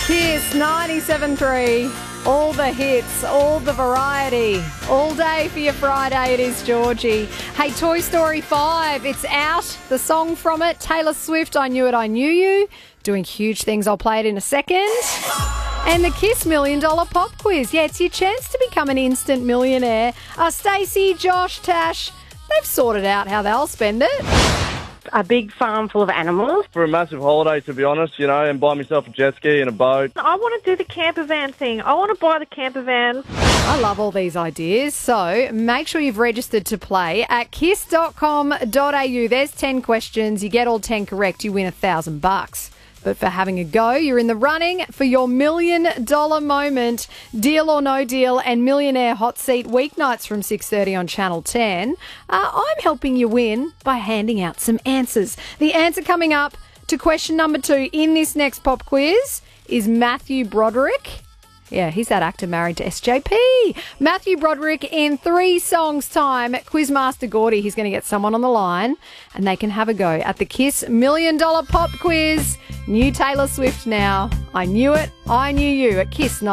Kiss 97.3. All the hits, all the variety. All day for your Friday, it is Georgie. Hey, Toy Story 5, it's out. The song from it, Taylor Swift, I Knew It, I Knew You. Doing huge things, I'll play it in a second. And the Kiss $1 Million Pop Quiz. Yeah, it's your chance to become an instant millionaire. Stacey, Josh, Tash, they've sorted out how they'll spend it. A big farm full of animals. For a massive holiday, to be honest, and buy myself a jet ski and a boat. I want to do the camper van thing. I want to buy the camper van. I love all these ideas. So make sure you've registered to play at kiss.com.au. There's 10 questions. You get all 10 correct, you win $1,000. But for having a go, you're in the running for your $1 million moment. Deal or no deal and Millionaire Hot Seat weeknights from 6:30 on Channel 10. I'm helping you win by handing out some answers. The answer coming up to question number 2 in this next pop quiz is Matthew Broderick. Yeah, he's that actor married to SJP. Matthew Broderick in 3 songs' time. Quizmaster Gordy, he's going to get someone on the line and they can have a go at the Kiss $1 Million Pop Quiz. New Taylor Swift now. I Knew It, I Knew You at Kiss 9.